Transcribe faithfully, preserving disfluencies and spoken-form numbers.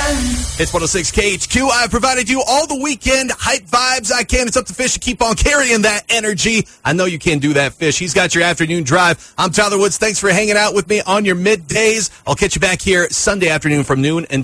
It's one oh six K H Q. I've provided you all the weekend hype vibes I can. It's up to Fish to keep on carrying that energy. I know you can do that, Fish. He's got your afternoon drive. I'm Tyler Woods. Thanks for hanging out with me on your middays. I'll catch you back here Sunday afternoon from noon until